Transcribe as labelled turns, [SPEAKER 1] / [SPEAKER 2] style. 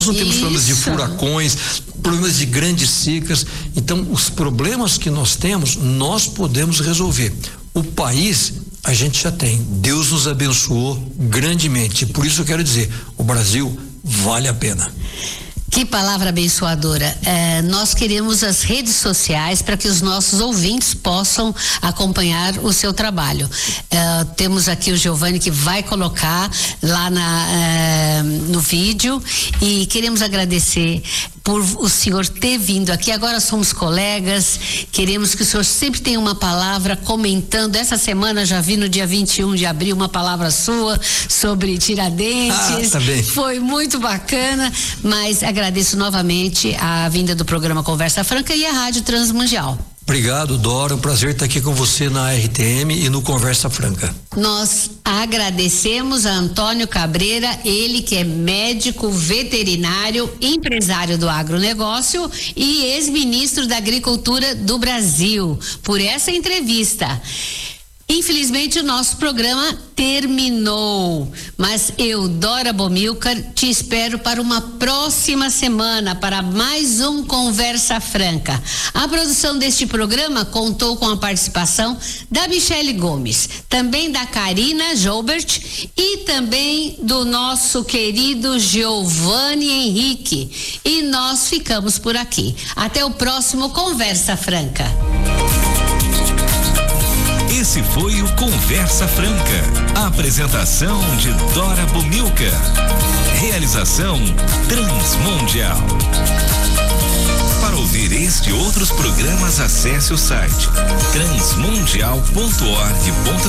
[SPEAKER 1] não temos problemas de furacões, problemas de grandes secas. Então, os problemas que nós temos, nós podemos resolver. O país, a gente já tem. Deus nos abençoou grandemente. Por isso eu quero dizer, o Brasil vale a pena.
[SPEAKER 2] Que palavra abençoadora. Nós queremos as redes sociais para que os nossos ouvintes possam acompanhar o seu trabalho. Temos aqui o Giovanni que vai colocar lá no vídeo, e queremos agradecer por o senhor ter vindo aqui. Agora somos colegas, queremos que o senhor sempre tenha uma palavra comentando. Essa semana já vi no dia 21 de abril uma palavra sua sobre Tiradentes.
[SPEAKER 1] Tá bem.
[SPEAKER 2] Foi muito bacana, mas agradeço novamente a vinda do programa Conversa Franca e a Rádio Transmundial.
[SPEAKER 1] Obrigado, Dora. É um prazer estar aqui com você na RTM e no Conversa Franca.
[SPEAKER 2] Nós agradecemos a Antônio Cabreira, ele que é médico veterinário, empresário do agronegócio e ex-ministro da Agricultura do Brasil, por essa entrevista. Infelizmente o nosso programa terminou, mas eu, Dora Bomilcar, te espero para uma próxima semana para mais um Conversa Franca. A produção deste programa contou com a participação da Michele Gomes, também da Karina Joubert e também do nosso querido Giovanni Henrique. E nós ficamos por aqui. Até o próximo Conversa Franca.
[SPEAKER 3] Esse foi o Conversa Franca. A apresentação de Dora Bomilcar. Realização Transmundial. Para ouvir este e outros programas, acesse o site transmundial.org.br